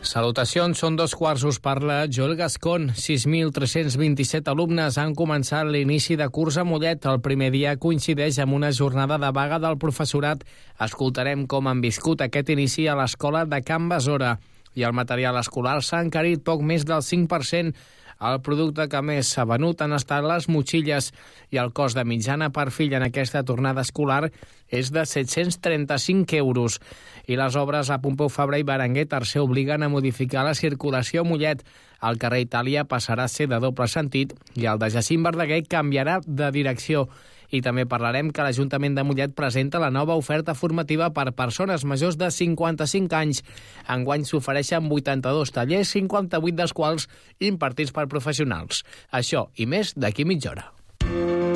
Salutacions, són 2:15, parla Joel Gascon. 6.327 alumnes han començat l'inici de curs a Mollet. El primer dia coincideix amb una jornada de vaga del professorat. Escoltarem com han viscut aquest inici a l'escola de Can Besora. I el material escolar s'ha encarit poc més del 5%. El producte que més s'ha venut han estat les motxilles i el cost de mitjana per fill en aquesta tornada escolar és de 735 euros. I les obres a Pompeu Fabra i Berenguer III obliguen a modificar la circulació a Mollet. El carrer Itàlia passarà a ser de doble sentit i el de Jacint Verdaguer canviarà de direcció. I també parlarem que l'Ajuntament de Mollet presenta la nova oferta formativa per persones majors de 55 anys. Enguany s'ofereixen 82 tallers, 58 dels quals impartits per professionals. Això i més d'aquí mitja hora.